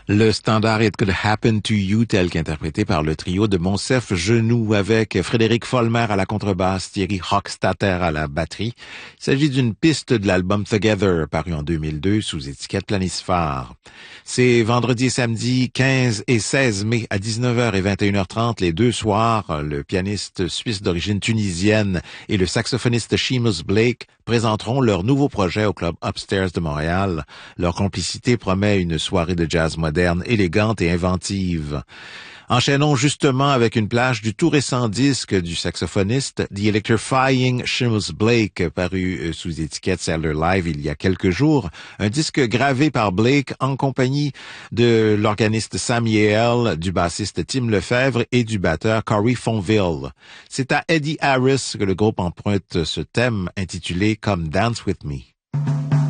Le standard It Could Happen to You tel qu'interprété par le trio de Monsef Genoux avec Frédéric Folmer à la contrebasse, Thierry Hochstatter à la batterie. Il s'agit d'une piste de l'album Together paru en 2002 sous étiquette Planisphare. C'est vendredi et samedi 15 et 16 mai à 19h et 21h30 les deux soirs. Le pianiste suisse d'origine tunisienne et le saxophoniste Seamus Blake présenteront leur nouveau projet au club Upstairs de Montréal. Leur complicité promet une soirée de jazz moderne, élégante et inventive. Enchaînons justement avec une plage du tout récent disque du saxophoniste The Electrifying Seamus Blake, paru sous étiquette Sailor Live il y a quelques jours. Un disque gravé par Blake en compagnie de l'organiste Sam Yale, du bassiste Tim Lefebvre et du batteur Corey Fonville. C'est à Eddie Harris que le groupe emprunte ce thème intitulé Come Dance With Me.